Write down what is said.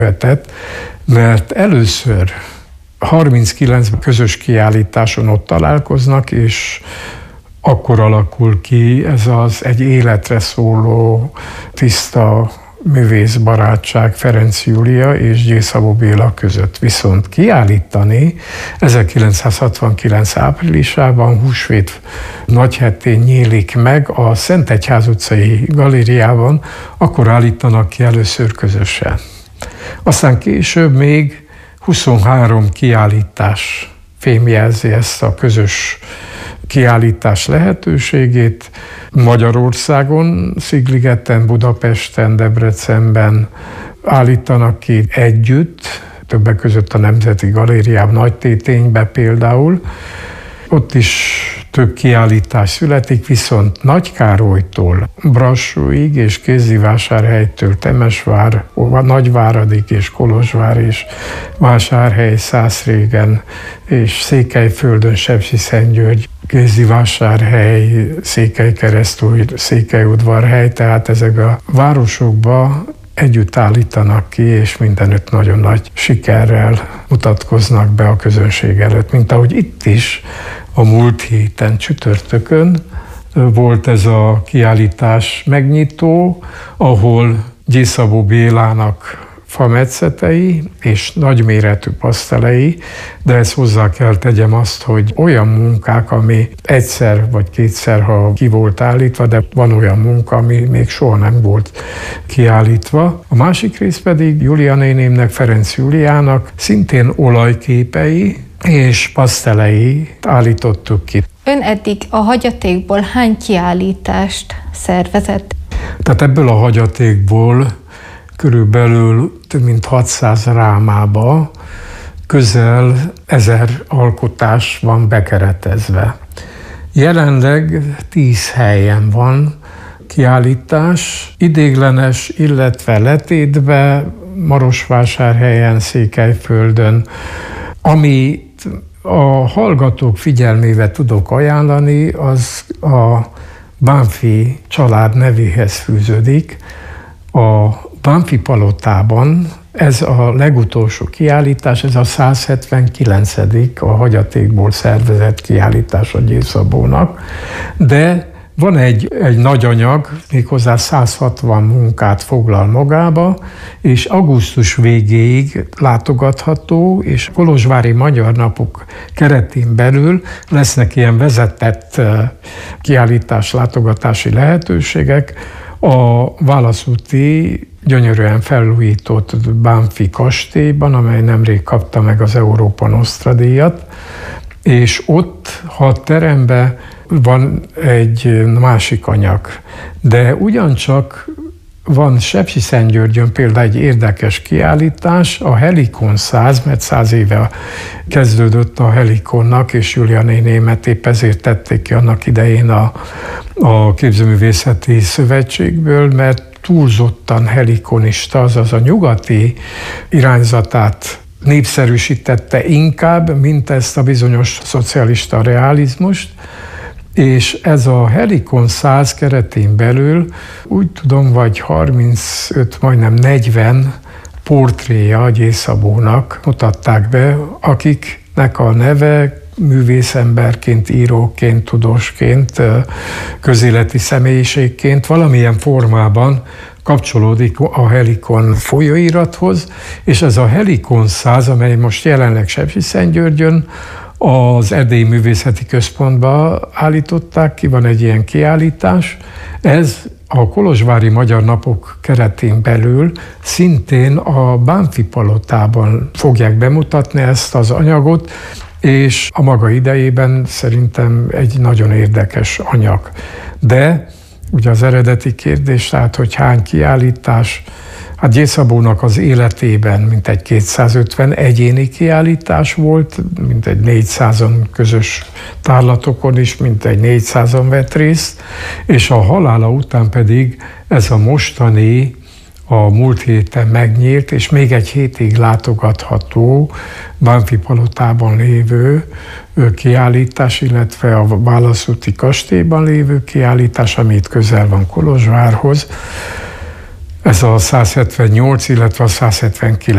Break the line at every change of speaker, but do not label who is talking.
vetett, mert először 39 közös kiállításon ott találkoznak, és akkor alakul ki ez az egy életre szóló tiszta művészbarátság Ferenc Júlia és G. Szabó Béla között. Viszont kiállítani 1969 áprilisában, húsvét nagyhetén nyílik meg a Szentegyház utcai galériában, akkor állítanak ki először közösen. Aztán később még 23 kiállítás fémjelzi ezt a közös kiállítás lehetőségét. Magyarországon, Szigligeten, Budapesten, Debrecenben állítanak ki együtt, többek között a Nemzeti Galériában, Nagytétényben például. Ott is több kiállítás születik, viszont Nagykárolytól Brassóig és Kézdivásárhelytől Temesvár, Nagyváradig és Kolozsvár és Vásárhely, Szászrégen és Székelyföldön, Sepsiszentgyörgy, Kézdivásárhely, Székelykeresztúj, Székelyudvarhely, tehát ezek a városokba együtt állítanak ki, és mindenütt nagyon nagy sikerrel mutatkoznak be a közönség előtt. Mint ahogy itt is a múlt héten csütörtökön volt ez a kiállítás megnyitó, ahol G. Szabó Bélának fametszetei és nagyméretű pasztelei, de ezt hozzá kell tegyem azt, hogy olyan munkák, ami egyszer vagy kétszer, ha ki volt állítva, de van olyan munka, ami még soha nem volt kiállítva. A másik rész pedig Júlia nénémnek, Ferenc Júliának szintén olajképei és pasztelei állítottuk ki.
Ön eddig a hagyatékból hány kiállítást szervezett?
Tehát ebből a hagyatékból körülbelül több mint 600 rámába közel 1000 alkotás van bekeretezve. Jelenleg 10 helyen van kiállítás, idéglenes, illetve letétbe, Marosvásárhelyen, Székelyföldön. Amit a hallgatók figyelmébe tudok ajánlani, az a Bánffy család nevéhez fűződik. A Bánffy palotában ez a legutolsó kiállítás, ez a 179. a hagyatékból szervezett kiállítás a G. Szabónak, de van egy nagy anyag, méghozzá 160 munkát foglal magába, és augusztus végéig látogatható, és Kolozsvári Magyar Napok keretén belül lesznek ilyen vezetett kiállítás látogatási lehetőségek. A válaszúti gyönyörűen felújított Bánffy kastélyban, amely nemrég kapta meg az Európa Nostra díjat, és ott 6 teremben van egy másik anyag. De ugyancsak van Sepsiszentgyörgyön például egy érdekes kiállítás, a Helikon 100, mert 100 éve kezdődött a Helikonnak, és Júlia nénémet épp ezért tették ki annak idején a Képzőművészeti Szövetségből, mert túlzottan helikonista, azaz a nyugati irányzatát népszerűsítette inkább, mint ezt a bizonyos szocialista realizmust, és ez a Helikon 100 keretén belül úgy tudom, vagy 35, majdnem 40 portréja G. Szabónak mutatták be, akiknek a neve művészemberként, íróként, tudósként, közéleti személyiségként valamilyen formában kapcsolódik a Helikon folyóirathoz, és ez a Helikon 100, amely most jelenleg Sepsiszentgyörgyön az Erdélyi Művészeti Központba állították ki, van egy ilyen kiállítás. Ez a Kolozsvári Magyar Napok keretén belül szintén a Bánffy palotában fogják bemutatni ezt az anyagot, és a maga idejében szerintem egy nagyon érdekes anyag. De ugye az eredeti kérdés, tehát hogy hány kiállítás, hát G. Szabónak az életében mintegy 250 egyéni kiállítás volt, mintegy 400-on közös tárlatokon is, mintegy 400-on vett részt, és a halála után pedig ez a mostani, a múlt héten megnyílt, és még egy hétig látogatható Bánffy palotában lévő kiállítás, illetve a válaszúti kastélyban lévő kiállítás, ami itt közel van Kolozsvárhoz. Ez a 178, illetve a 179